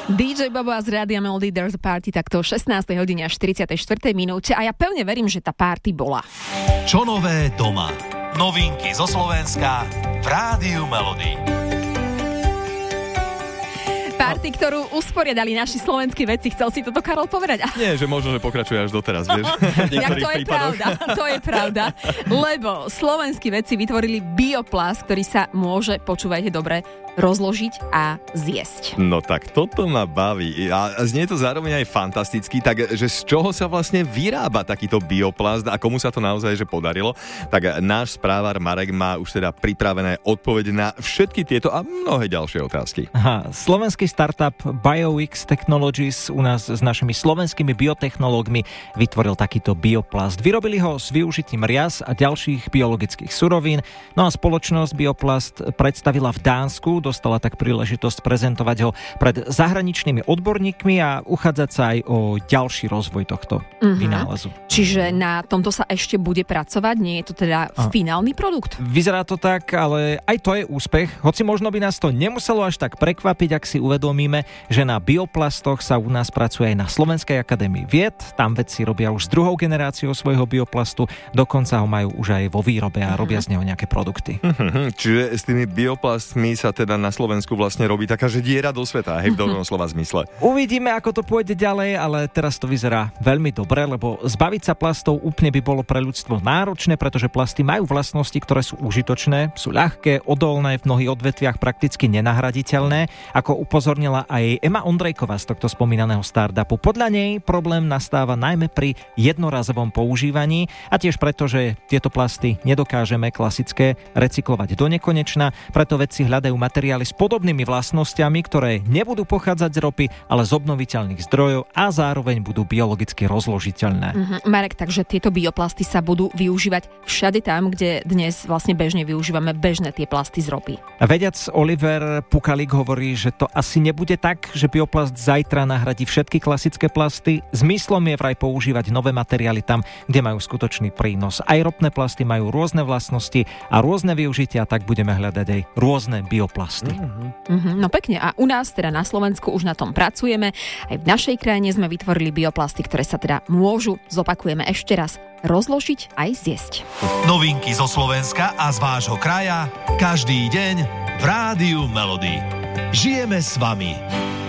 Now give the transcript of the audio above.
DJ Bobo a z Rádia Melody There's a Party takto o 16. hodine až 44. minúte a ja pevne verím, že tá party bola. Čo nové doma? Novinky zo Slovenska v Rádiu Melody. Party, ktorú usporiadali naši slovenskí vedci. Chcel si toto, Karol, povedať? Nie, že možno, že pokračuje až doteraz, vieš. Tak to je pravda, to je pravda. Lebo slovenskí vedci vytvorili bioplast, ktorý sa môže, počúvajte dobre, rozložiť a zjesť. No tak toto ma baví. A znie to zároveň aj fantasticky, takže z čoho sa vlastne vyrába takýto bioplast a komu sa to naozaj že podarilo? Tak náš správar Marek má už teda pripravené odpovede na všetky tieto a mnohé ďalšie otázky. Slovenský startup BioX Technologies u nás s našimi slovenskými biotechnológmi vytvoril takýto bioplast. Vyrobili ho s využitím rias a ďalších biologických surovín. No a spoločnosť Bioplast predstavila v Dánsku, dostala tak príležitosť prezentovať ho pred zahraničnými odborníkmi a uchádzať sa aj o ďalší rozvoj tohto vynálezu. Čiže na tomto sa ešte bude pracovať? Nie je to teda finálny produkt? Vyzerá to tak, ale aj to je úspech. Hoci možno by nás to nemuselo až tak prekvapiť, ak si uvedomíme, že na bioplastoch sa u nás pracuje aj na Slovenskej akadémii vied. Tam vedci robia už s druhou generáciou svojho bioplastu, dokonca ho majú už aj vo výrobe a robia z neho nejaké produkty. Čiže s tými bioplastmi sa teda na Slovensku vlastne robí taká, že diera do sveta, hej, v dobrom slova zmysle. Uvidíme, ako to pôjde ďalej, ale teraz to vyzerá veľmi dobre, lebo zbaviť sa plastov úplne by bolo pre ľudstvo náročné, pretože plasty majú vlastnosti, ktoré sú užitočné, sú ľahké, odolné, v mnohých odvetviach prakticky nenahraditeľné, ako upozornila aj Ema Ondrejková z tohto spomínaného startupu. Podľa nej problém nastáva najmä pri jednorazovom používaní a tiež preto, že tieto plasty nedokážeme klasické recyklovať do nekonečna, preto vedci hľadajú materiály s podobnými vlastnosťami, ktoré nebudú pochádzať z ropy, ale z obnoviteľných zdrojov a zároveň budú biologicky rozložiteľné. Marek, takže tieto bioplasty sa budú využívať všade tam, kde dnes vlastne bežne využívame bežné tie plasty z ropy. Vedec Oliver Pukalík hovorí, že to asi nebude tak, že bioplast zajtra nahradí všetky klasické plasty. Zmyslom je vraj používať nové materiály tam, kde majú skutočný prínos. Aj ropné plasty majú rôzne vlastnosti a rôzne využitia, tak budeme hľadať aj rôzne bioplasty. No pekne. A u nás, teda na Slovensku, už na tom pracujeme. Aj v našej krajine sme vytvorili bioplasty, ktoré sa teda môžu, zopakujeme ešte raz, rozložiť aj zjesť. Novinky zo Slovenska a z vášho kraja každý deň v Rádiu Melody. Žijeme s vami.